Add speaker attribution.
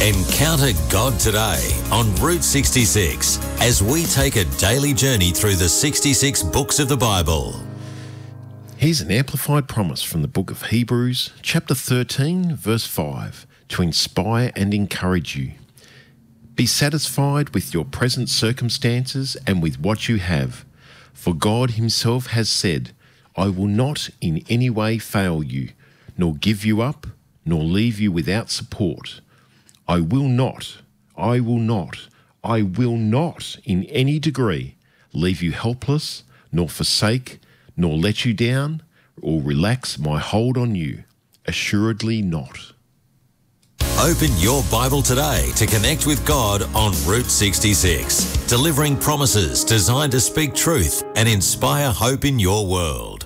Speaker 1: Encounter God today on Route 66 as we take a daily journey through the 66 books of the Bible.
Speaker 2: Here's an amplified promise from the book of Hebrews, chapter 13, verse 5, to inspire and encourage you. Be satisfied with your present circumstances and with what you have, for God himself has said, I will not in any way fail you, nor give you up, nor leave you without support. I will not in any degree leave you helpless, nor forsake, nor let you down, or relax my hold on you. Assuredly not.
Speaker 1: Open your Bible today to connect with God on Route 66, delivering promises designed to speak truth and inspire hope in your world.